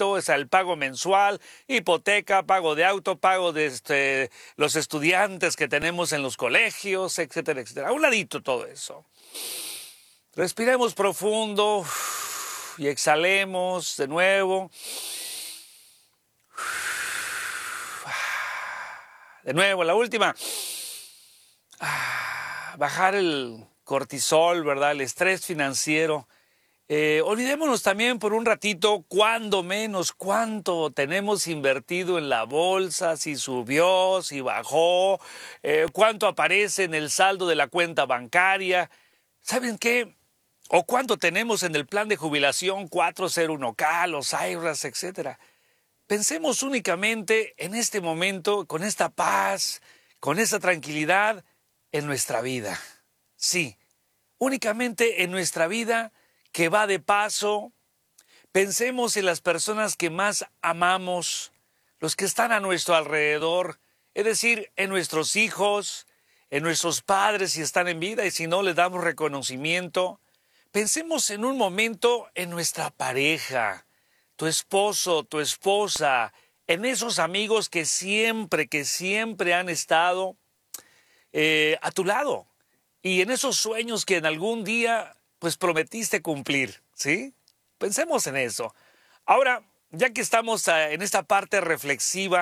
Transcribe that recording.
ladito, es el pago mensual, hipoteca, pago de auto, pago de los estudiantes que tenemos en los colegios, etcétera, etcétera. A un ladito todo eso. Respiremos profundo y exhalemos de nuevo. De nuevo, la última. Bajar el cortisol, ¿verdad? El estrés financiero. Olvidémonos también por un ratito, cuando menos, cuánto tenemos invertido en la bolsa, si subió, si bajó, cuánto aparece en el saldo de la cuenta bancaria. ¿Saben qué? O cuánto tenemos en el plan de jubilación 401k, los IRAs, etcétera. Pensemos únicamente en este momento, con esta paz, con esta tranquilidad, en nuestra vida. Sí, únicamente en nuestra vida que va de paso. Pensemos en las personas que más amamos, los que están a nuestro alrededor, es decir, en nuestros hijos, en nuestros padres si están en vida y si no les damos reconocimiento. Pensemos en un momento en nuestra pareja, tu esposo, tu esposa, en esos amigos que siempre han estado a tu lado y en esos sueños que en algún día pues prometiste cumplir, ¿sí? Pensemos en eso. Ahora, ya que estamos en esta parte reflexiva,